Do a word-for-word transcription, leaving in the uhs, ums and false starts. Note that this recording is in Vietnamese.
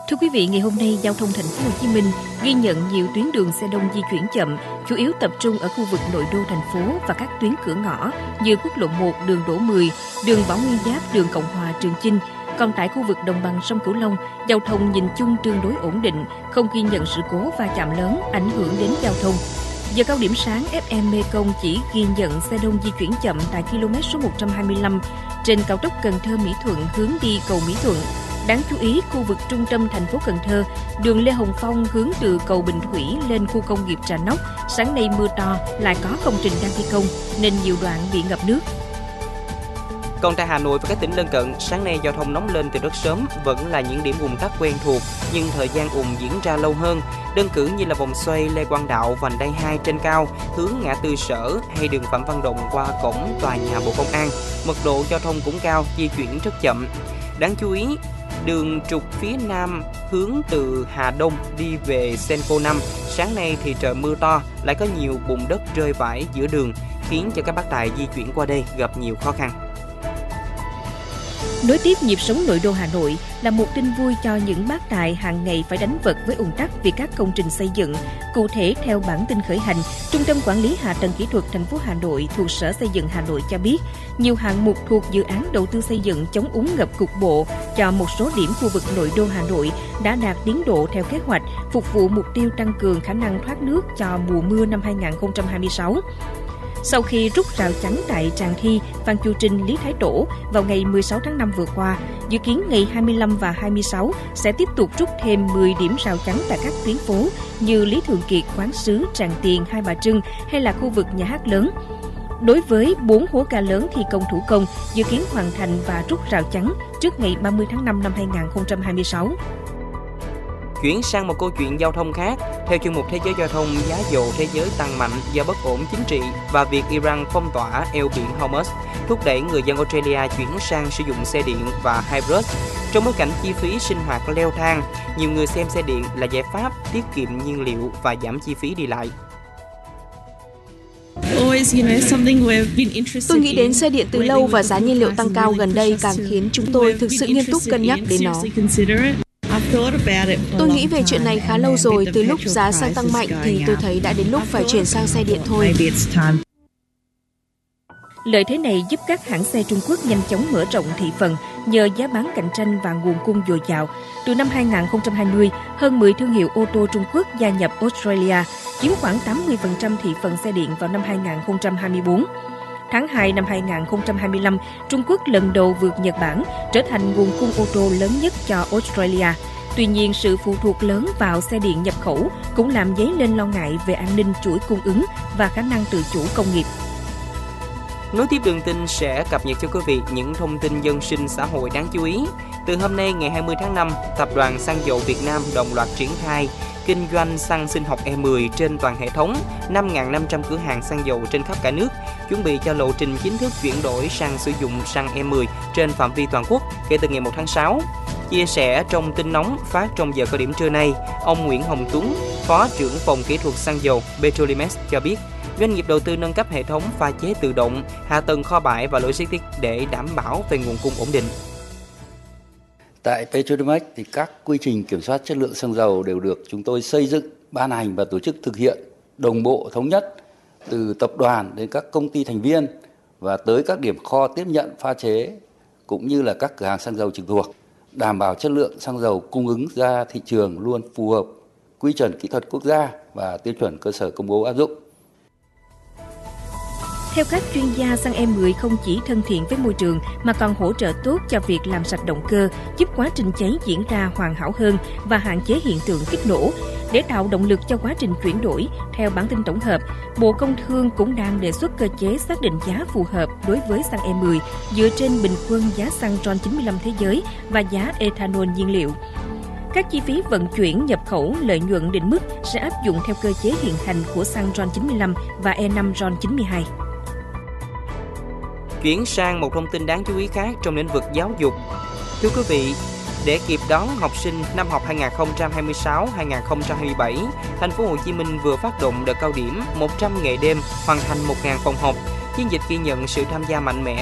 Thưa quý vị, ngày hôm nay giao thông thành phố Hồ Chí Minh ghi nhận nhiều tuyến đường xe đông di chuyển chậm, chủ yếu tập trung ở khu vực nội đô thành phố và các tuyến cửa ngõ như quốc lộ một, đường Đỗ mười, đường Võ Nguyên Giáp, đường Cộng Hòa, Trường Chinh. Còn tại khu vực đồng bằng sông Cửu Long, giao thông nhìn chung tương đối ổn định, không ghi nhận sự cố va chạm lớn ảnh hưởng đến giao thông. Giờ cao điểm sáng, ép em Mekong chỉ ghi nhận xe đông di chuyển chậm tại km số một trăm hai mươi lăm trên cao tốc Cần Thơ - Mỹ Thuận hướng đi cầu Mỹ Thuận. Đáng chú ý, khu vực trung tâm thành phố Cần Thơ, đường Lê Hồng Phong hướng từ cầu Bình Thủy lên khu công nghiệp Trà Nóc, sáng nay mưa to lại có công trình đang thi công nên nhiều đoạn bị ngập nước. Còn tại Hà Nội và các tỉnh lân cận, sáng nay giao thông nóng lên từ rất sớm, vẫn là những điểm ùn tắc quen thuộc, nhưng thời gian ùn diễn ra lâu hơn. Đơn cử như là vòng xoay Lê Quang Đạo, vành đai hai trên cao, hướng ngã tư Sở hay đường Phạm Văn Đồng qua cổng tòa nhà Bộ Công an, mật độ giao thông cũng cao, di chuyển rất chậm. Đáng chú ý, đường trục phía Nam hướng từ Hà Đông đi về Senco năm, sáng nay thì trời mưa to, lại có nhiều bùn đất rơi vãi giữa đường, khiến cho các bác tài di chuyển qua đây gặp nhiều khó khăn. Nối tiếp nhịp sống nội đô Hà Nội là một tin vui cho những bác tài hàng ngày phải đánh vật với ùn tắc vì các công trình xây dựng. Cụ thể, theo bản tin khởi hành, Trung tâm Quản lý Hạ tầng Kỹ thuật thành phố Hà Nội thuộc Sở Xây dựng Hà Nội cho biết, nhiều hạng mục thuộc dự án đầu tư xây dựng chống úng ngập cục bộ cho một số điểm khu vực nội đô Hà Nội đã đạt tiến độ theo kế hoạch, phục vụ mục tiêu tăng cường khả năng thoát nước cho mùa mưa năm hai không hai sáu. Sau khi rút rào chắn tại Tràng Thi, Phan Chu Trinh, Lý Thái Tổ vào ngày mười sáu tháng năm vừa qua, dự kiến ngày hai mươi lăm và hai mươi sáu sẽ tiếp tục rút thêm mười điểm rào chắn tại các tuyến phố như Lý Thường Kiệt, Quán Sứ, Tràng Tiền, Hai Bà Trưng hay là khu vực nhà hát lớn. Đối với bốn hố ga lớn thi công thủ công, dự kiến hoàn thành và rút rào chắn trước ngày ba mươi tháng năm năm hai không hai sáu. Chuyển sang một câu chuyện giao thông khác, theo chuyên mục Thế giới giao thông, giá dầu thế giới tăng mạnh do bất ổn chính trị và việc Iran phong tỏa eo biển Hormuz, thúc đẩy người dân Australia chuyển sang sử dụng xe điện và hybrid. Trong bối cảnh chi phí sinh hoạt leo thang, nhiều người xem xe điện là giải pháp tiết kiệm nhiên liệu và giảm chi phí đi lại. Tôi nghĩ đến xe điện từ lâu và giá nhiên liệu tăng cao gần đây càng khiến chúng tôi thực sự nghiêm túc cân nhắc đến nó. Tôi nghĩ về chuyện này khá lâu rồi, từ lúc giá xăng tăng mạnh thì tôi thấy đã đến lúc phải chuyển sang xe điện thôi. Lợi thế này giúp các hãng xe Trung Quốc nhanh chóng mở rộng thị phần nhờ giá bán cạnh tranh và nguồn cung dồi dào. Từ năm hai không hai không, hơn mười thương hiệu ô tô Trung Quốc gia nhập Australia, chiếm khoảng tám mươi phần trăm thị phần xe điện vào năm hai không hai tư. Tháng hai năm hai không hai lăm, Trung Quốc lần đầu vượt Nhật Bản, trở thành nguồn cung ô tô lớn nhất cho Australia. Tuy nhiên, sự phụ thuộc lớn vào xe điện nhập khẩu cũng làm dấy lên lo ngại về an ninh chuỗi cung ứng và khả năng tự chủ công nghiệp. Nối tiếp đường tin sẽ cập nhật cho quý vị những thông tin dân sinh xã hội đáng chú ý. Từ hôm nay ngày hai mươi tháng năm, Tập đoàn Xăng dầu Việt Nam đồng loạt triển khai kinh doanh xăng sinh học E mười trên toàn hệ thống năm nghìn năm trăm cửa hàng xăng dầu trên khắp cả nước, chuẩn bị cho lộ trình chính thức chuyển đổi sang sử dụng xăng E mười trên phạm vi toàn quốc kể từ ngày một tháng sáu. Chia sẻ trong tin nóng phát trong giờ cao điểm trưa nay, ông Nguyễn Hồng Tuấn, Phó trưởng phòng kỹ thuật xăng dầu Petrolimex cho biết, doanh nghiệp đầu tư nâng cấp hệ thống pha chế tự động, hạ tầng kho bãi và logistics để đảm bảo về nguồn cung ổn định. Tại Petrolimex thì các quy trình kiểm soát chất lượng xăng dầu đều được chúng tôi xây dựng, ban hành và tổ chức thực hiện đồng bộ thống nhất từ tập đoàn đến các công ty thành viên và tới các điểm kho tiếp nhận pha chế cũng như là các cửa hàng xăng dầu trực thuộc, đảm bảo chất lượng xăng dầu cung ứng ra thị trường luôn phù hợp quy chuẩn kỹ thuật quốc gia và tiêu chuẩn cơ sở công bố áp dụng. Theo các chuyên gia, xăng E mười không chỉ thân thiện với môi trường mà còn hỗ trợ tốt cho việc làm sạch động cơ, giúp quá trình cháy diễn ra hoàn hảo hơn và hạn chế hiện tượng kích nổ. Để tạo động lực cho quá trình chuyển đổi, theo bản tin tổng hợp, Bộ Công Thương cũng đang đề xuất cơ chế xác định giá phù hợp đối với xăng E mười dựa trên bình quân giá xăng RON chín mươi lăm thế giới và giá ethanol nhiên liệu. Các chi phí vận chuyển, nhập khẩu, lợi nhuận định mức sẽ áp dụng theo cơ chế hiện hành của xăng RON chín mươi lăm và E năm RON chín mươi hai. Chuyển sang một thông tin đáng chú ý khác trong lĩnh vực giáo dục. Thưa quý vị, để kịp đón học sinh năm học hai không hai sáu hai không hai bảy, thành phố Hồ Chí Minh vừa phát động đợt cao điểm một trăm ngày đêm hoàn thành một nghìn phòng học. Chiến dịch ghi nhận sự tham gia mạnh mẽ